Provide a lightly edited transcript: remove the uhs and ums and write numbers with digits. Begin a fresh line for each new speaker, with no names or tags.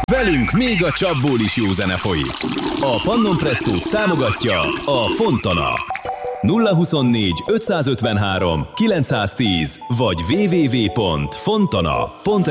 Velünk még a csapból is jó zene folyik. A Pannon Presszót támogatja a Fontana. 024 553 910 vagy www.fontana.hu